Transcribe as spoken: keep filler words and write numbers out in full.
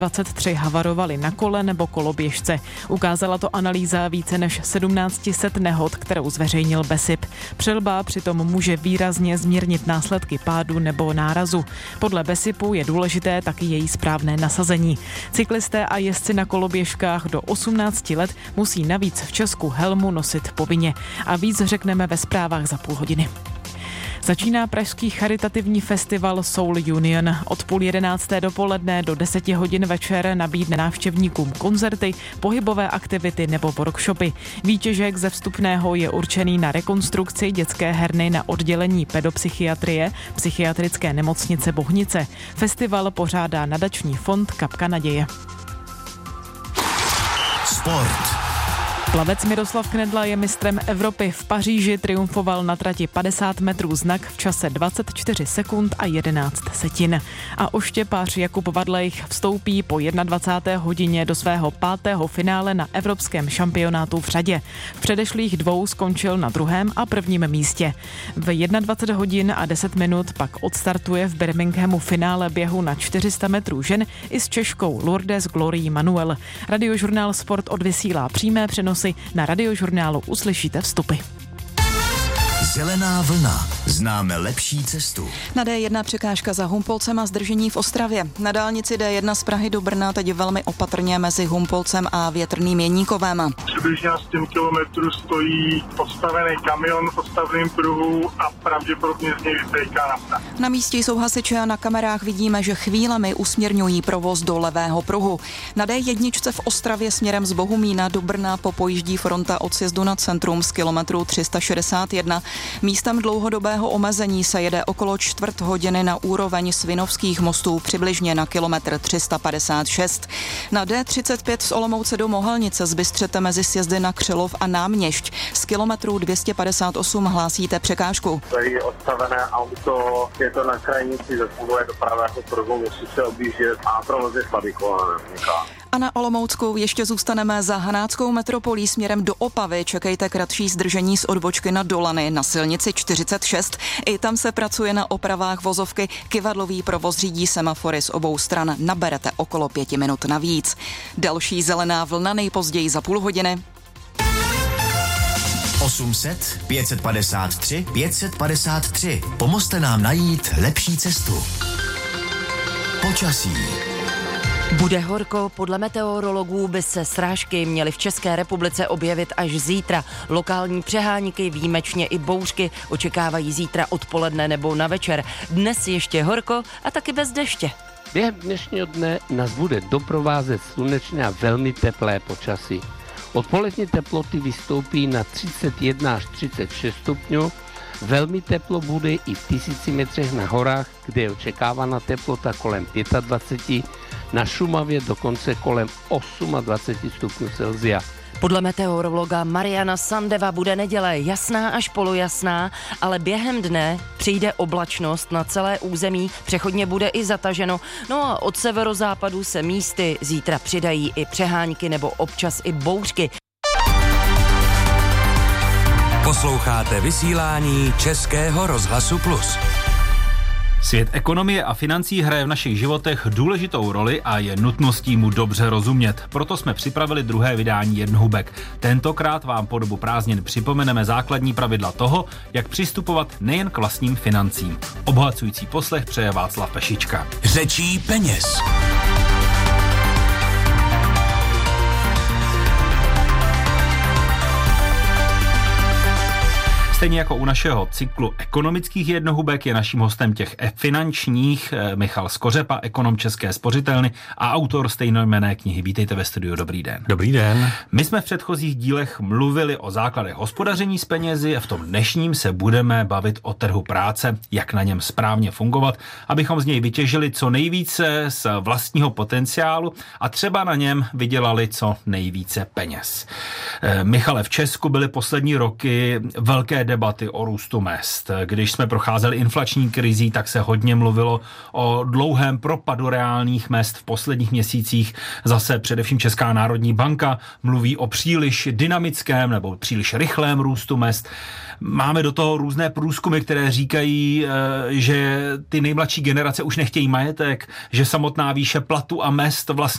dvacet tři havarovali na kole nebo koloběžce. Ukázala to analýza více než sedmnáct set nehod, kterou zveřejnil BESIP. Přilba přitom může výrazně zmírnit následky pádu nebo nárazu. Podle BESIPu je důležité taky její správné nasazení. Cyklisté a jezdci na koloběžkách do osmnácti let musí navíc v Česku helmu nosit povinně. A víc řekneme ve zprávách za půl hodiny. Začíná pražský charitativní festival Soul Union. Od půl jedenácté dopoledne do deseti hodin večer nabídne návštěvníkům koncerty, pohybové aktivity nebo workshopy. Výtěžek ze vstupného je určený na rekonstrukci dětské herny na oddělení pedopsychiatrie psychiatrické nemocnice Bohnice. Festival pořádá nadační fond Kapka naděje. Sport. Plavec Miroslav Knedla je mistrem Evropy. V Paříži triumfoval na trati padesát metrů znak v čase dvacet čtyři sekund a jedenáct setin. A oštěpař Jakub Vadlejch vstoupí po dvacáté jedné hodině do svého pátého finále na evropském šampionátu v řadě. V předešlých dvou skončil na druhém a prvním místě. V dvacet jedna hodin a deset minut pak odstartuje v Birminghamu finále běhu na čtyři sta metrů žen i s Češkou Lourdes Glorii Manuel. Radiožurnál Sport odvysílá přímé přenosy. Na Radiožurnálu uslyšíte vstupy. Zelená vlna. Známe lepší cestu. Na D jedna překážka za Humpolcem a zdržení v Ostravě. Na dálnici D jedna z Prahy do Brna teď velmi opatrně mezi Humpolcem a Větrným Jeníkovem. Přibližně na sto kilometrů stojí postavený kamion v postaveném pruhu a pravděpodobně z něj vytéká nafta. Na místě jsou hasiči a na kamerách vidíme, že chvílemi usměrňují provoz do levého pruhu. Na D jedna v Ostravě směrem z Bohumína do Brna popojíždí fronta od sjezdu na centrum z kilometru tři sta šedesát jedna. Místem dlouhodobého omezení se jede okolo čtvrt hodiny na úroveň Svinovských mostů přibližně na kilometr tři sta padesát šest. Na D třicet pět z Olomouce do Mohelnice zbystřete mezi sjezdy na Křilov a Náměšť. Z kilometru dvě stě padesát osm hlásíte překážku. Tady je odstavené auto, je to na krajnici, zafunguje do pravého pruhu, musí se objíždět a provoz je slabý kolem. A na Olomouckou ještě zůstaneme za Hanáckou metropolí směrem do Opavy. Čekejte kratší zdržení z odbočky na Dolany na silnici čtyřicet šest. I tam se pracuje na opravách vozovky. Kyvadlový provoz řídí semafory z obou stran. Naberete okolo pěti minut navíc. Další zelená vlna nejpozději za půl hodiny. osm set, pět set padesát tři, pět set padesát tři. Pomozte nám najít lepší cestu. Počasí. Bude horko, podle meteorologů by se srážky měly v České republice objevit až zítra. Lokální přeháníky, výjimečně i bouřky očekávají zítra odpoledne nebo na večer. Dnes ještě horko a taky bez deště. Během dnešního dne nás bude doprovázet slunečné a velmi teplé počasí. Odpolední teploty vystoupí na třicet jedna až třicet šest stupňů. Velmi teplo bude i v tisíci metrech na horách, kde je očekávána teplota kolem dvacet pět, na Šumavě dokonce kolem dvacet osm stupňů Celsia. Podle meteorologa Mariana Sandeva bude neděle jasná až polojasná, ale během dne přijde oblačnost na celé území, přechodně bude i zataženo. No a od severozápadu se místy zítra přidají i přehánky nebo občas i bouřky. Posloucháte vysílání Českého rozhlasu Plus. Svět ekonomie a financí hraje v našich životech důležitou roli a je nutností mu dobře rozumět. Proto jsme připravili druhé vydání Jednohubek. Tentokrát vám po dobu prázdnin připomeneme základní pravidla toho, jak přistupovat nejen k vlastním financím. Obohacující poslech přeje Václav Pešička. Řečí peněz. Stejně jako u našeho cyklu ekonomických jednohubek je naším hostem těch finančních Michal Skořepa, ekonom České spořitelny a autor stejnojmenné knihy. Vítejte ve studiu, dobrý den. Dobrý den. My jsme v předchozích dílech mluvili o základech hospodaření s penězi a v tom dnešním se budeme bavit o trhu práce, jak na něm správně fungovat, abychom z něj vytěžili co nejvíce z vlastního potenciálu a třeba na něm vydělali co nejvíce peněz. Michale, v Česku byly poslední roky velké debaty o růstu mezd. Když jsme procházeli inflační krizí, tak se hodně mluvilo o dlouhém propadu reálných mezd v posledních měsících. Zase především Česká národní banka mluví o příliš dynamickém nebo příliš rychlém růstu mezd. Máme do toho různé průzkumy, které říkají, že ty nejmladší generace už nechtějí majetek, že samotná výše platu a mezd vlastně